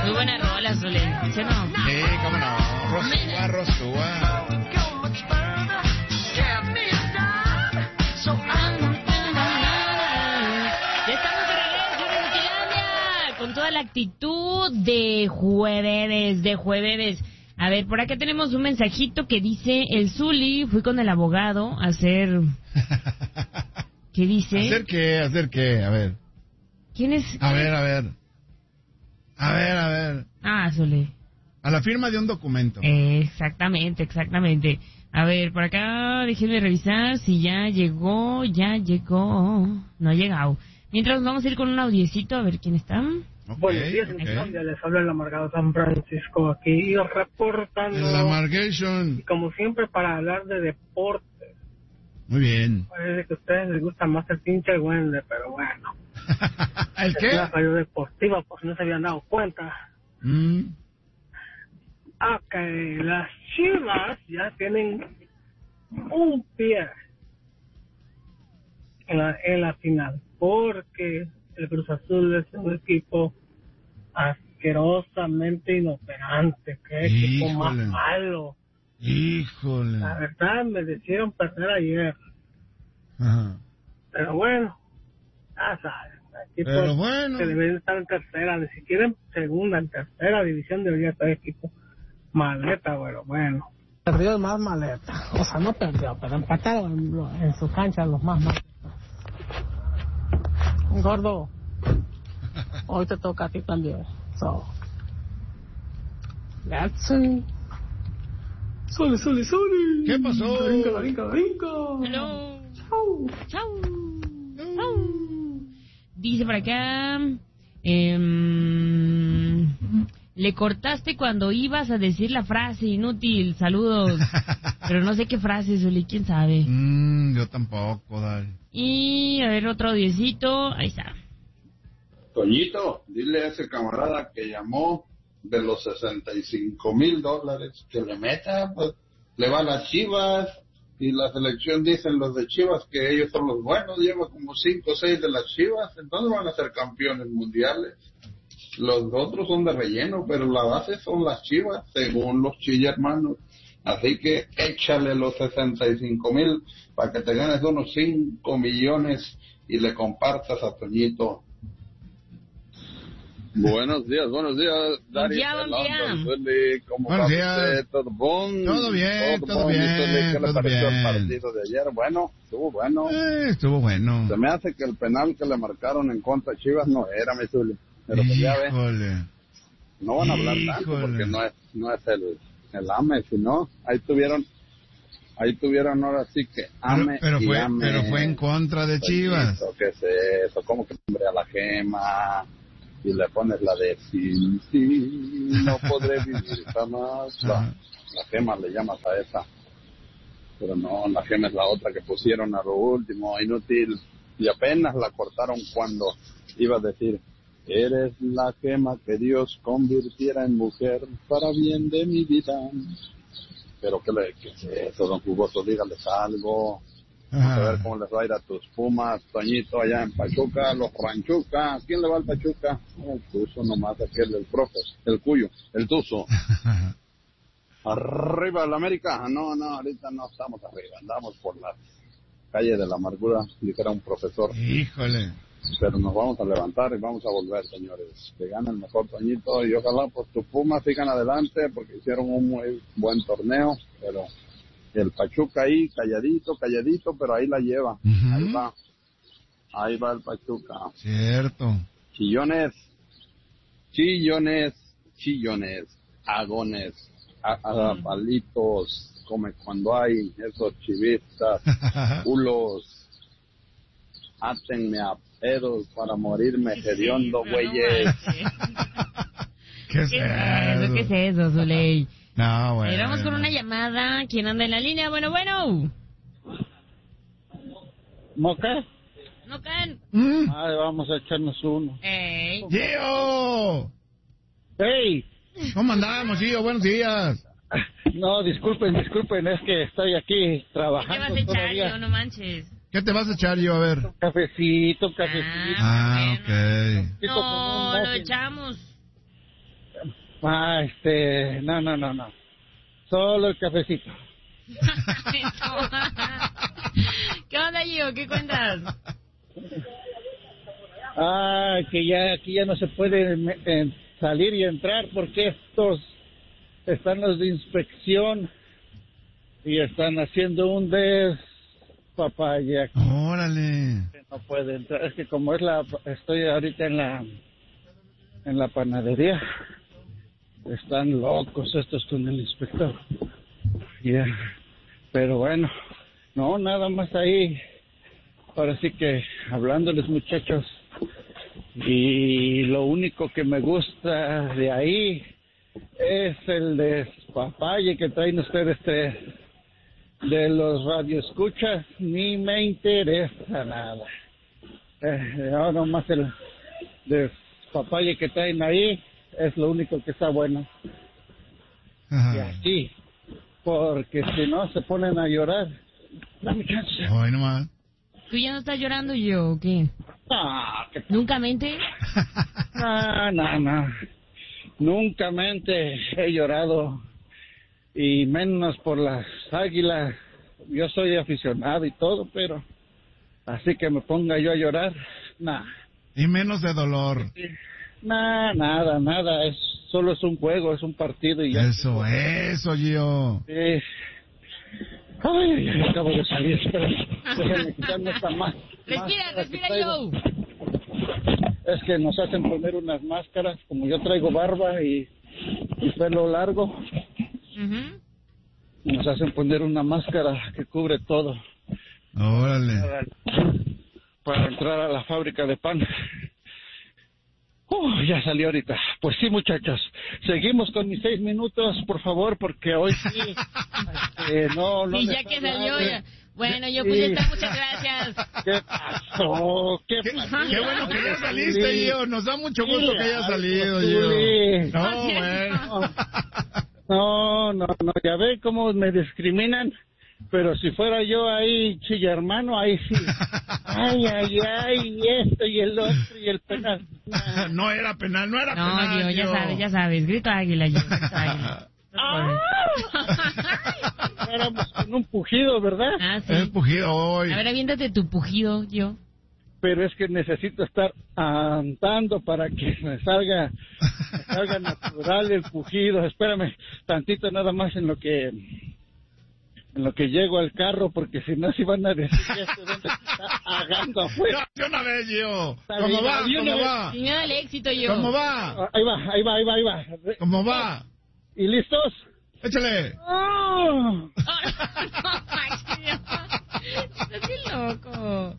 Muy buena rola, Zule, ¿sí o no? Sí, cómo no. Rosúa. Ya estamos de regreso en Inutilandia, con toda la actitud de jueves. A ver, por acá tenemos un mensajito que dice: el Zuli, fui con el abogado a hacer... ¿Qué dice? ¿Hacer qué? A ver. ¿Quién es? A ver. Ah, Zuli. A la firma de un documento. Exactamente. A ver, por acá déjenme revisar si ya llegó. No ha llegado. Mientras vamos a ir con un audiecito a ver quién está. Buenos días, Inutilandia, les habla el amargado San Francisco aquí reportando. El Amargation. Y como siempre para hablar de deportes. Muy bien. Parece que a ustedes les gusta más el pinche Wende, pero bueno. ¿El qué? Es la radio deportiva, por si no se habían dado cuenta. Que las Chivas ya tienen un pie en la final, porque el Cruz Azul es un equipo asquerosamente inoperante. Qué equipo más malo. Híjole. La verdad, me decidieron perder ayer. Ajá. Pero bueno, ya sabes. Pero bueno. Que deberían estar en tercera, ni siquiera en segunda, en tercera división debería estar equipo maleta, bueno. Perdió el más maleta. O sea, no perdió, pero empataron en su cancha los más maletas. Gordo, hoy te toca a ti también. So, let's see. Sole. ¿Qué pasó? Brinca. Hello. Chau. Dice por acá, le cortaste cuando ibas a decir la frase, inútil, saludos. Pero no sé qué frase, Zuli, quién sabe. Yo tampoco, dale. Y a ver, otro audiecito, ahí está. Toñito, dile a ese camarada que llamó de los $65,000 que le meta, pues le va a las Chivas. Y la selección dicen los de Chivas que ellos son los buenos, lleva como 5 o 6 de las Chivas, entonces van a ser campeones mundiales. Los otros son de relleno, pero la base son las Chivas, según los Chilla hermanos. Así que échale los 65,000 para que te ganes unos 5 millones y le compartas a Toñito. Buenos días, Dari. ¿Cómo buenos va días. usted? ¿Todo bien? Todo bien. ¿Qué le pareció el partido de ayer? Bueno, estuvo bueno. Estuvo bueno. Se me hace que el penal que le marcaron en contra de Chivas no era, mi Zuli. Pero pues ya ves, no van a hablar tanto porque no es el AME, sino ahí tuvieron ahora sí que AME pero AME. fue en contra de Chivas. ¿Qué es eso? ¿Cómo que nombre a la Gema? Y le pones la de sí, no podré vivir jamás. La Gema le llamas a esa. Pero no, la Gema es la otra que pusieron a lo último, inútil. Y apenas la cortaron cuando iba a decir: eres la Gema que Dios convirtiera en mujer para bien de mi vida. Pero ¿qué es eso, don Jugoso? Dígales algo. Vamos a ver cómo les va a ir a tus Pumas, Toñito, allá en Pachuca, los Ranchuca. ¿Quién le va al Pachuca? El Tuzo nomás, aquel, el profe, el Cuyo, el Tuzo. Arriba el América. No, ahorita no estamos arriba, andamos por la calle de la amargura, dijera un profesor. Híjole. Pero nos vamos a levantar y vamos a volver, señores. Que gane el mejor, Toñito, y ojalá pues tus Pumas sigan adelante porque hicieron un muy buen torneo, pero el Pachuca ahí calladito, pero ahí la lleva. Ahí va el Pachuca. Cierto. Chillones, agones, palitos, come cuando hay esos chivistas, culos, átenme a pedos para morirme hediondo, güeyes. ¿Qué es eso? ¿Qué es eso, Zuley? No, bueno. Vamos con una llamada. ¿Quién anda en la línea? Bueno. ¿No qué? No can. Ay, vamos a echarnos uno. ¡Ey! ¡Gio! ¡Hey! ¿Cómo andamos, Gio? Buenos días. No, disculpen, es que estoy aquí ¿Qué trabajando. te vas a echar, todavía. yo? No manches. ¿Qué te vas a echar, Gio? A ver. Un cafecito. Ah, bueno. ok. No, lo echamos. No. Solo el cafecito. ¿Qué onda, Gio? ¿Qué cuentas? Que ya aquí ya no se puede salir y entrar porque estos están los de inspección y están haciendo un despapalle aquí. Órale. No puede entrar, es que como estoy ahorita en la panadería, están locos estos con el inspector. Yeah. Pero bueno, no, nada más ahí. Ahora sí que hablándoles, muchachos, y lo único que me gusta de ahí es el despapalle que traen ustedes de los radioescuchas. Ni me interesa nada. Ahora nomás el despapalle que traen ahí es lo único que está bueno. Ajá. Y así, porque si no se ponen a llorar. Dame chance. Hoy nomás. ¿Tú ya no estás llorando, yo o qué? ¿Nunca mente? No. Nunca mente he llorado. Y menos por las Águilas. Yo soy aficionado y todo, pero así que me ponga yo a llorar, nada. Y menos de dolor. Nada. Solo es un juego, es un partido y ya. Eso, Gio. Ay, acabo de salir, espera. Déjenme quitarme esta máscara. Respira, Joe. Es que nos hacen poner unas máscaras, como yo traigo barba y pelo largo. Uh-huh. Nos hacen poner una máscara que cubre todo. Órale. Para entrar a la fábrica de pan. Ya salió ahorita. Pues sí, muchachos. Seguimos con mis 6 minutos, por favor, porque hoy sí. No. Y ya que salió, ya. Bueno, yo pues ya está, muchas gracias. ¿Qué pasó? Qué bueno que ya saliste, Gio. Nos da mucho gusto que hayas salido, Gio. No, bueno. No. Ya ven cómo me discriminan. Pero si fuera yo ahí, chilla hermano, ahí sí. Ay, esto y el otro y el penal. No era penal. No, Gio, ya sabes. Grito águila, Gio. Éramos con un pujido, ¿verdad? Sí. Es pujido hoy. A ver, aviéntate tu pujido, Gio. Pero es que necesito estar andando para que me salga natural el pujido. Espérame tantito nada más en lo que llego al carro, porque si no, si van a decir que este dónde está hagando afuera. No, yo una vez, Gio. ¿Cómo va? Sin miedo al éxito, Gio. ¿Cómo va? Ahí va. ¿Cómo va? ¿Y listos? Échale. ¡Oh! Estás bien loco.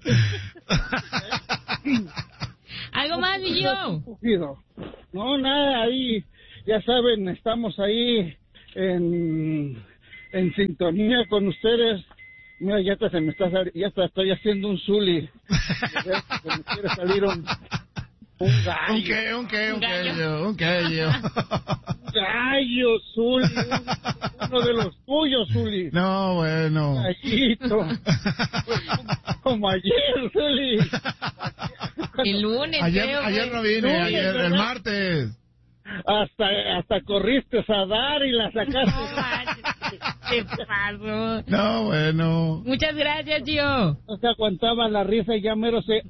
¿Algo más, mi Gio? No, nada, ahí, ya saben, estamos ahí en sintonía con ustedes. Mira, ya estoy haciendo un zuli. Me quiere salir un gallo. Un gallo. Gallo, Zuli. Uno de los tuyos, Zuli. No, bueno. Gallito. Como ayer, Zuli. El lunes, Ayer no vine, el martes. Hasta corriste a dar y la sacaste. ¿Qué pasó? No, bueno. Muchas gracias, Gio. No se aguantaba la risa y ya mero se...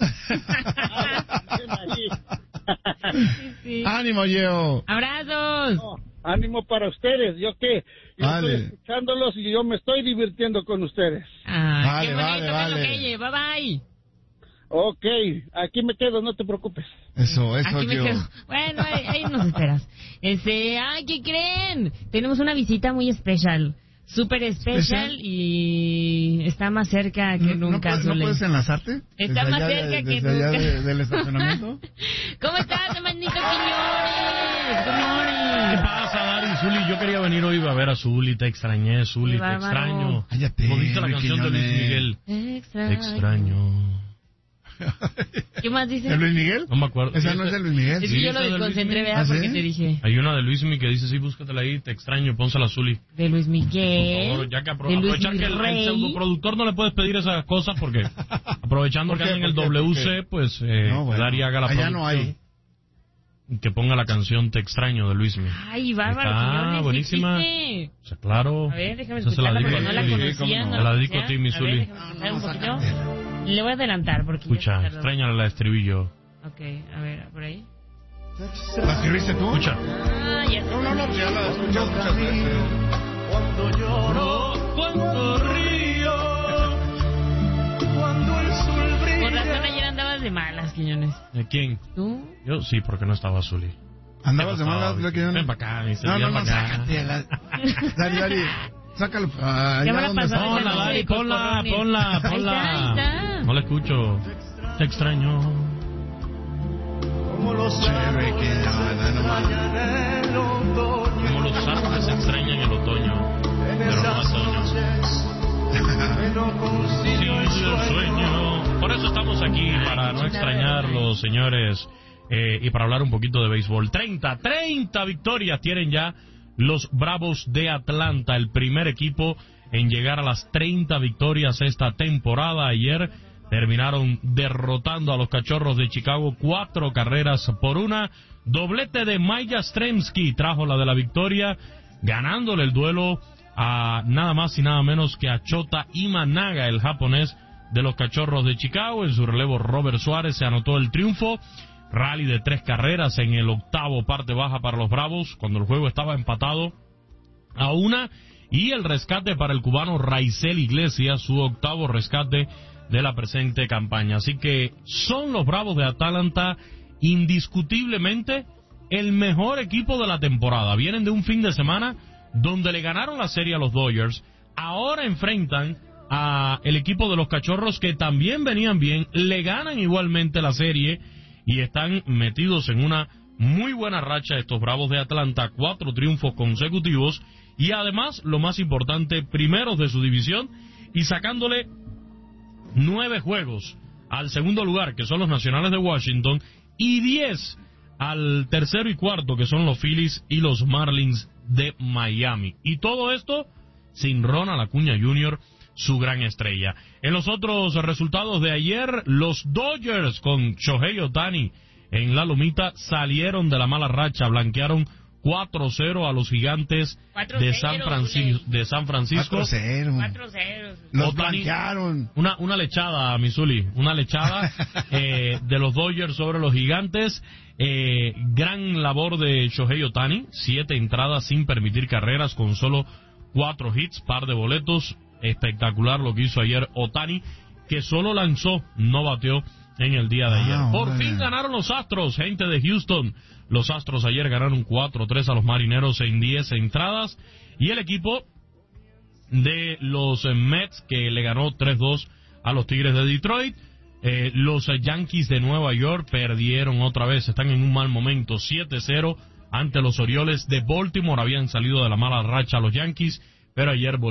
Sí. Ánimo, Gio. Abrazos. No, ánimo para ustedes. Yo Vale. estoy escuchándolos y yo me estoy divirtiendo con ustedes. Qué bonito, vale. Bye bye. Ok, aquí me quedo, no te preocupes. Eso, Aquí me Gio. quedo. Bueno, ahí nos esperas. ¿Qué creen? Tenemos una visita muy especial. Súper especial y está más cerca que nunca. ¿No puedes enlazarte? Está más cerca que desde allá nunca. del estacionamiento. ¿Cómo estás, hermanito Quiñones? Good morning. ¿Qué pasa, Dari? Zuli, yo quería venir hoy a ver a Zuli, te extrañé, Zuli, te extraño. Cállate, Como dice la canción de Luis Miguel. Te extraño. ¿Qué más dice? ¿De Luis Miguel? No me acuerdo. ¿Esa no es de Luis Miguel? Es que yo lo desconcentré, ¿verdad? Porque te dije. Hay una de Luis Miguel que dice, sí, búscatela ahí, te extraño, pónsela a Zuli. De Luis Miguel. Por favor, ya que de Luis aprovechar que el pseudoproductor no le puedes pedir esas cosas porque aprovechando que anda en el WC, pues no, bueno, Dari haga la allá producción. no hay. que ponga la canción Te extraño de Luismi. Ay, bárbaro. Buenísima. ¿Existe? O sea, claro. A ver, déjame escucharla porque no la conocía. Me la dedico a ti, mi Zuli. Un poquito. Le voy a adelantar porque... Escucha, extraña el estribillo. Ok, a ver, por ahí. ¿La escribiste tú? Escucha. Ah, ya sé. No, ya la escuchas muchas veces. Cuando lloro, cuando río, cuando el sol brilla. Por razón ayer andabas de malas, Quiñones. ¿Quién? ¿Tú? Yo sí, porque no estaba Zuli. ¿Andabas de malas, Quiñones? Ven para acá, mi Zuli, No, ven para acá. sácate. Dari, sácalo. Ya me la pasaron. Ponla, Dari, ponla. Ahí está. No la escucho. Te extraño. Como los árboles se extrañan en el otoño. Como los árboles se extrañan en el otoño. Pero no otoño. Sí, el sueño. Por eso estamos aquí, para no extrañarlos, señores, y para hablar un poquito de béisbol. 30 victorias tienen ya los Bravos de Atlanta, el primer equipo en llegar a las 30 victorias esta temporada. Ayer terminaron derrotando a los Cachorros de Chicago 4-1. Doblete de Mike Yastrzemski trajo la de la victoria, ganándole el duelo a nada más y nada menos que a Shota Imanaga, el japonés de los Cachorros de Chicago. En su relevo, Robert Suárez se anotó el triunfo. Rally de 3 carreras en el octavo, parte baja para los Bravos, cuando el juego estaba empatado a 1. Y el rescate para el cubano Raisel Iglesias, su octavo rescate de la presente campaña. Así que son los Bravos de Atlanta indiscutiblemente el mejor equipo de la temporada. Vienen de un fin de semana donde le ganaron la serie a los Dodgers. Ahora enfrentan a el equipo de los Cachorros, que también venían bien, le ganan igualmente la serie y están metidos en una muy buena racha estos Bravos de Atlanta, 4 triunfos consecutivos y además, lo más importante, primeros de su división y sacándole 9 juegos al segundo lugar, que son los Nacionales de Washington, y 10 al tercero y cuarto, que son los Phillies y los Marlins de Miami. Y todo esto sin Ronald Acuña Jr., su gran estrella. En los otros resultados de ayer, los Dodgers con Shohei Ohtani en la lomita salieron de la mala racha, blanquearon 4-0 a los Gigantes de San Francisco. 4-0. Los blanquearon. Una lechada, Missouri, una lechada de los Dodgers sobre los Gigantes. Gran labor de Shohei Ohtani, 7 entradas sin permitir carreras, con solo 4 hits, par de boletos. Espectacular lo que hizo ayer Ohtani, que solo lanzó, no bateó en el día de ayer. Por fin ganaron los Astros, gente de Houston. Los Astros ayer ganaron 4-3 a los Marineros en 10 entradas. Y el equipo de los Mets, que le ganó 3-2 a los Tigres de Detroit. Los Yankees de Nueva York perdieron otra vez, están en un mal momento, 7-0 ante los Orioles de Baltimore. Habían salido de la mala racha los Yankees, pero ayer